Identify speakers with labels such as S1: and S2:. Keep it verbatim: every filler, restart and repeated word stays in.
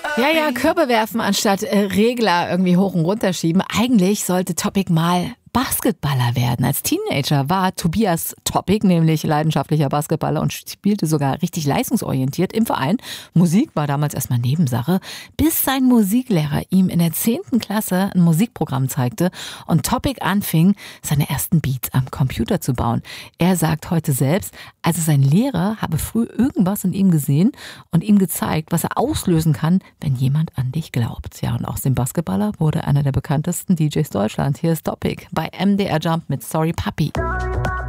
S1: Ja, ja, Körbe werfen anstatt äh, Regler irgendwie hoch und runter schieben. Eigentlich sollte Topic mal Basketballer werden. Als Teenager war Tobias Topic nämlich leidenschaftlicher Basketballer und spielte sogar richtig leistungsorientiert im Verein. Musik war damals erstmal Nebensache, bis sein Musiklehrer ihm in der zehnten Klasse ein Musikprogramm zeigte und Topic anfing, seine ersten Beats am Computer zu bauen. Er sagt heute selbst, also sein Lehrer habe früh irgendwas in ihm gesehen und ihm gezeigt, was er auslösen kann, wenn jemand an dich glaubt. Ja, und aus dem Basketballer wurde einer der bekanntesten D Js Deutschlands. Hier ist Topic bei M D R Jump mit Sorry Papi.